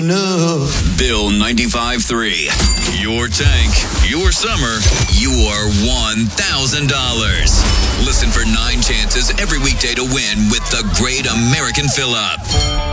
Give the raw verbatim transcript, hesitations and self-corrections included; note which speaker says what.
Speaker 1: No.
Speaker 2: Bill ninety-five three. Your tank, your summer, your one thousand dollars. Listen for nine chances every weekday to win with the Great American Fill-Up.